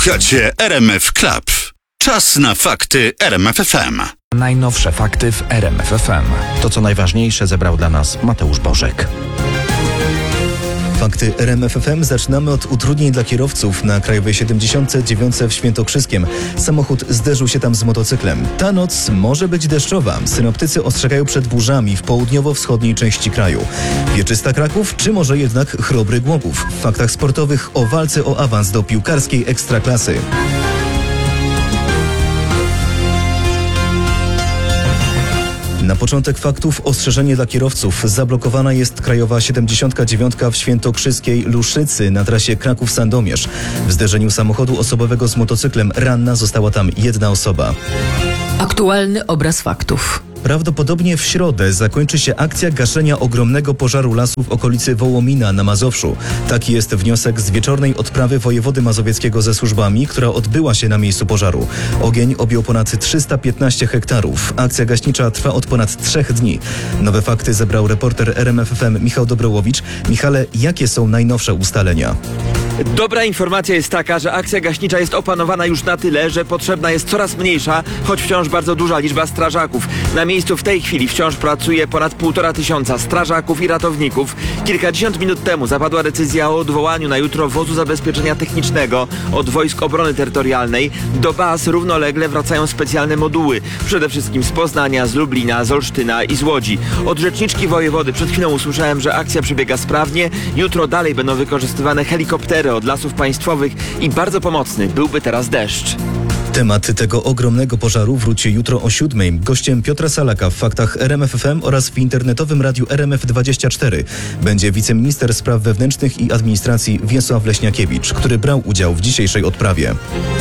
Słuchacie RMF Club. Czas na fakty RMF FM. Najnowsze fakty w RMF FM. To, co najważniejsze, zebrał dla nas Mateusz Bożek. Fakty RMF FM zaczynamy od utrudnień dla kierowców na Krajowej 79 w Świętokrzyskiem. Samochód zderzył się tam z motocyklem. Ta noc może być deszczowa. Synoptycy ostrzegają przed burzami w południowo-wschodniej części kraju. Wieczysta Kraków, czy może jednak Chrobry Głogów? W faktach sportowych o walce o awans do piłkarskiej ekstraklasy. Na początek faktów ostrzeżenie dla kierowców. Zablokowana jest Krajowa 79 w Świętokrzyskiej Luszycy na trasie Kraków-Sandomierz. W zderzeniu samochodu osobowego z motocyklem ranna została tam jedna osoba. Aktualny obraz faktów. Prawdopodobnie w środę zakończy się akcja gaszenia ogromnego pożaru lasu w okolicy Wołomina na Mazowszu. Taki jest wniosek z wieczornej odprawy wojewody mazowieckiego ze służbami, która odbyła się na miejscu pożaru. Ogień objął ponad 315 hektarów. Akcja gaśnicza trwa od ponad 3 dni. Nowe fakty zebrał reporter RMF FM Michał Dobrołowicz. Michale, jakie są najnowsze ustalenia? Dobra informacja jest taka, że akcja gaśnicza jest opanowana już na tyle, że potrzebna jest coraz mniejsza, choć wciąż bardzo duża liczba strażaków. Na miejscu w tej chwili wciąż pracuje ponad 1500 strażaków i ratowników. Kilkadziesiąt minut temu zapadła decyzja o odwołaniu na jutro wozu zabezpieczenia technicznego od Wojsk Obrony Terytorialnej. Do baz równolegle wracają specjalne moduły. Przede wszystkim z Poznania, z Lublina, z Olsztyna i z Łodzi. Od rzeczniczki wojewody przed chwilą usłyszałem, że akcja przebiega sprawnie. Jutro dalej będą wykorzystywane helikoptery od Lasów Państwowych i bardzo pomocny byłby teraz deszcz. Temat tego ogromnego pożaru wróci jutro o 7. Gościem Piotra Salaka w faktach RMF FM oraz w internetowym radiu RMF24 będzie wiceminister spraw wewnętrznych i administracji Wiesław Leśniakiewicz, który brał udział w dzisiejszej odprawie.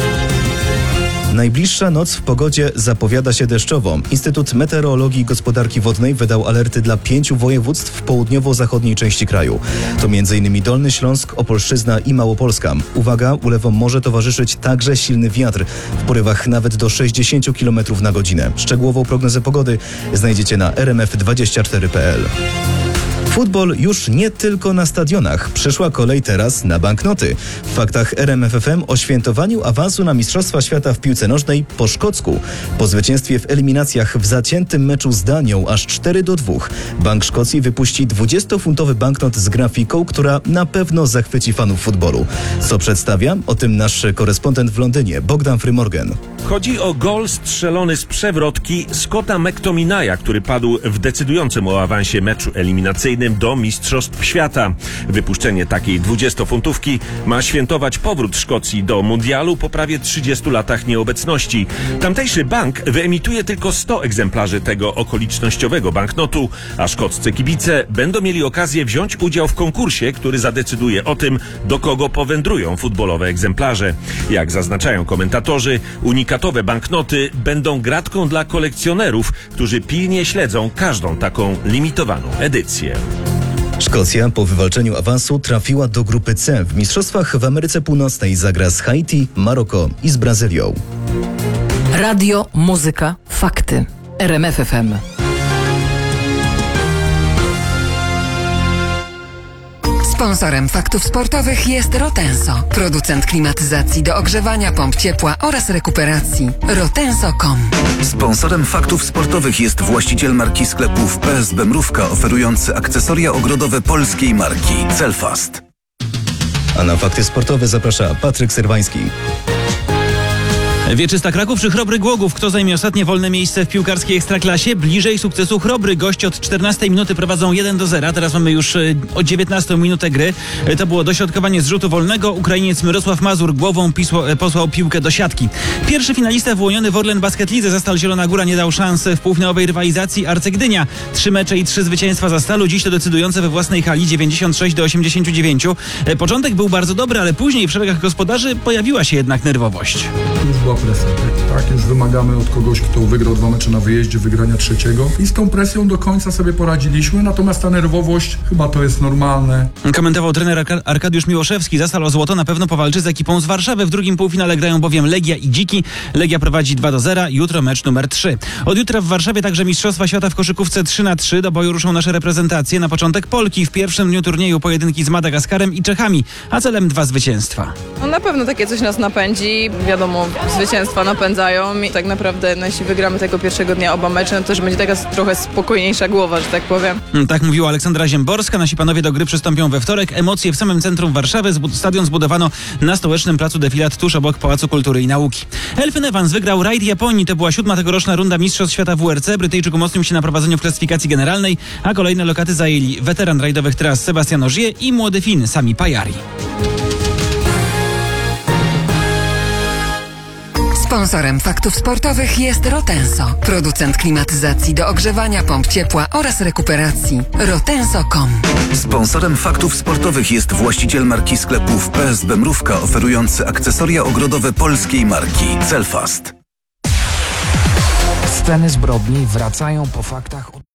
Najbliższa noc w pogodzie zapowiada się deszczowo. Instytut Meteorologii i Gospodarki Wodnej wydał alerty dla 5 województw w południowo-zachodniej części kraju. To m.in. Dolny Śląsk, Opolszczyzna i Małopolska. Uwaga, ulewom może towarzyszyć także silny wiatr w porywach nawet do 60 km na godzinę. Szczegółową prognozę pogody znajdziecie na rmf24.pl. Futbol już nie tylko na stadionach. Przyszła kolej teraz na banknoty. W faktach RMF FM o świętowaniu awansu na Mistrzostwa Świata w piłce nożnej po szkocku. Po zwycięstwie w eliminacjach w zaciętym meczu z Danią aż 4-2. Bank Szkocji wypuści 20-funtowy banknot z grafiką, która na pewno zachwyci fanów futbolu. Co przedstawia? O tym nasz korespondent w Londynie, Bogdan Frymorgan. Chodzi o gol strzelony z przewrotki Scotta McTominaya, który padł w decydującym o awansie meczu eliminacyjnym do Mistrzostw Świata. Wypuszczenie takiej 20-funtówki ma świętować powrót Szkocji do mundialu po prawie 30 latach nieobecności. Tamtejszy bank wyemituje tylko 100 egzemplarzy tego okolicznościowego banknotu, a szkoccy kibice będą mieli okazję wziąć udział w konkursie, który zadecyduje o tym, do kogo powędrują futbolowe egzemplarze. Jak zaznaczają komentatorzy, unikatowe banknoty będą gratką dla kolekcjonerów, którzy pilnie śledzą każdą taką limitowaną edycję. Szkocja po wywalczeniu awansu trafiła do grupy C. W Mistrzostwach w Ameryce Północnej zagra z Haiti, Maroko i z Brazylią. Radio, muzyka, fakty. RMF FM. Sponsorem faktów sportowych jest Rotenso, producent klimatyzacji do ogrzewania, pomp ciepła oraz rekuperacji. Rotenso.com. Sponsorem faktów sportowych jest właściciel marki sklepów PSB Mrówka, oferujący akcesoria ogrodowe polskiej marki Celfast. A na fakty sportowe zaprasza Patryk Serwański. Wieczysta Kraków czy Chrobry Głogów? Kto zajmie ostatnie wolne miejsce w piłkarskiej ekstraklasie? Bliżej sukcesu Chrobry. Goście od 14 minuty prowadzą 1-0. Teraz mamy już od 19 minutę gry. To było dośrodkowanie z rzutu wolnego. Ukrainiec Mirosław Mazur głową posłał piłkę do siatki. Pierwszy finalista wyłoniony w Orlen Basket Lidze za Stal Zielona Góra nie dał szans w półfinałowej rywalizacji Arce Gdynia. 3 mecze i 3 zwycięstwa za Stalu. Dziś to decydujące we własnej hali 96-89. Początek był bardzo dobry, ale później w szeregach gospodarzy pojawiła się jednak nerwowość. Już była presja. Tak, już wymagamy od kogoś, kto wygrał 2 mecze na wyjeździe, wygrania 3. I z tą presją do końca sobie poradziliśmy, natomiast ta nerwowość, chyba to jest normalne. Komentował trener Arkadiusz Miłoszewski. Za Stal o złoto na pewno powalczy z ekipą z Warszawy. W drugim półfinale grają bowiem Legia i Dziki. Legia prowadzi 2-0. Jutro mecz numer 3. Od jutra w Warszawie także Mistrzostwa Świata w koszykówce 3x3. Do boju ruszą nasze reprezentacje. Na początek Polki. W pierwszym dniu turnieju pojedynki z Madagaskarem i Czechami, a celem 2 zwycięstwa. No na pewno takie coś nas napędzi. Wiadomo, zwycięstwa napędzają i tak naprawdę jeśli wygramy tego pierwszego dnia oba mecze, no to też będzie taka trochę spokojniejsza głowa, że tak powiem. Tak mówiła Aleksandra Ziemborska. Nasi panowie do gry przystąpią we wtorek. Emocje w samym centrum Warszawy. Stadion zbudowano na stołecznym placu Defilat tuż obok Pałacu Kultury i Nauki. Elfyn Evans wygrał rajd Japonii. To była 7. tegoroczna runda Mistrzostw Świata WRC. Brytyjczyk umocnił się na prowadzeniu w klasyfikacji generalnej, a kolejne lokaty zajęli weteran rajdowych tras Sebastian Ogier i młody Fin Sami Pajari. Sponsorem faktów sportowych jest Rotenso, producent klimatyzacji do ogrzewania, pomp ciepła oraz rekuperacji. Rotenso.com. Sponsorem faktów sportowych jest właściciel marki sklepów PSB Mrówka, oferujący akcesoria ogrodowe polskiej marki Celfast. Sceny zbrodni wracają po faktach.